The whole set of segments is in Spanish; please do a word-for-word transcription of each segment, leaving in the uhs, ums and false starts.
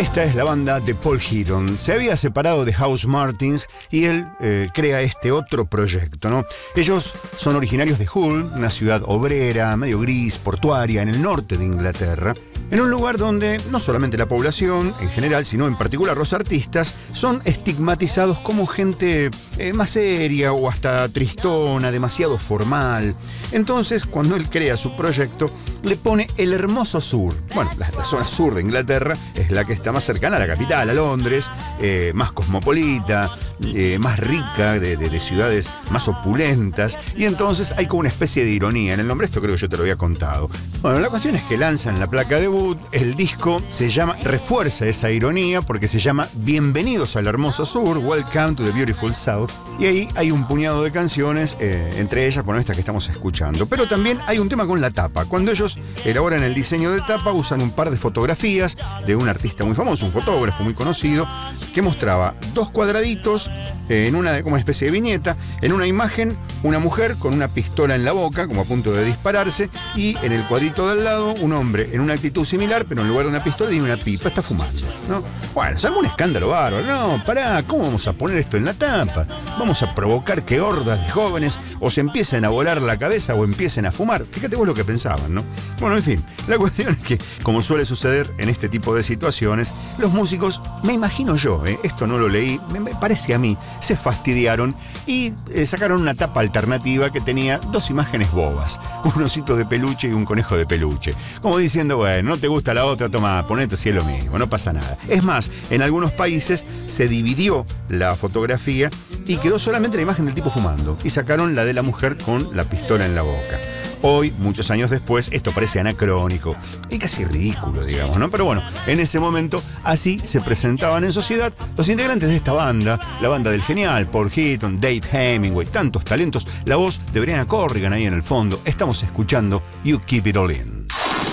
Esta es la banda de Paul Heaton. Se había separado de House Martins y él eh, crea este otro proyecto, ¿no? Ellos son originarios de Hull, una ciudad obrera, medio gris, portuaria, en el norte de Inglaterra, en un lugar donde no solamente la población en general, sino en particular los artistas, son estigmatizados como gente eh, más seria o hasta tristona, demasiado formal. Entonces, cuando él crea su proyecto, le pone el hermoso sur. Bueno, la, la zona sur de Inglaterra es la que está más cercana a la capital, a Londres, eh, más cosmopolita, eh, más rica, de, de, de ciudades más opulentas, y entonces hay como una especie de ironía en el nombre. Esto creo que yo te lo había contado. Bueno, la cuestión es que lanzan la placa debut, el disco se llama, refuerza esa ironía porque se llama Bienvenidos al hermoso sur, Welcome to the Beautiful South, y ahí hay un puñado de canciones, eh, entre ellas, bueno, esta que estamos escuchando. Pero también hay un tema con la tapa. Cuando ellos elaboran el diseño de tapa, usan un par de fotografías de un artista muy famoso, un fotógrafo muy conocido, que mostraba dos cuadraditos eh, en una como una especie de viñeta. En una imagen, una mujer con una pistola en la boca, como a punto de dispararse, y en el cuadrito de al lado, un hombre en una actitud similar, pero en lugar de una pistola tiene una pipa, está fumando, ¿no? Bueno, es algún escándalo bárbaro. No, pará, ¿cómo vamos a poner esto en la tapa? Vamos a provocar que hordas de jóvenes o se empiecen a volar la cabeza o empiecen a fumar. Fíjate vos lo que pensaban, ¿no? Bueno, en fin, la cuestión es que, como suele suceder en este tipo de situaciones, los músicos, me imagino yo, ¿eh? Esto no lo leí, me, me parece a mí, se fastidiaron y eh, sacaron una tapa alternativa que tenía dos imágenes bobas, un osito de peluche y un conejo de peluche, como diciendo, bueno, no te gusta la otra, toma, ponete si es lo mismo, no pasa nada. Es más, en algunos países se dividió la fotografía y quedó solamente la imagen del tipo fumando, y sacaron la de la mujer con la pistola en la boca. Hoy, muchos años después, esto parece anacrónico y casi ridículo, digamos, ¿no? Pero bueno, en ese momento así se presentaban en sociedad los integrantes de esta banda, la banda del genial Paul Heaton, Dave Hemingway, tantos talentos, la voz de Brianna Corrigan ahí en el fondo. Estamos escuchando You Keep It All In.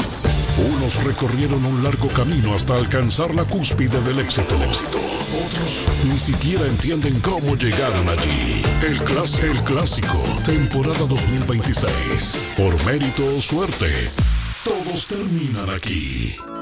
Unos recorrieron un largo camino hasta alcanzar la cúspide del éxito. Otros ni siquiera entienden cómo llegaron allí. El, clas- el clásico, temporada dos mil veintiséis. Por mérito o suerte, todos terminan aquí.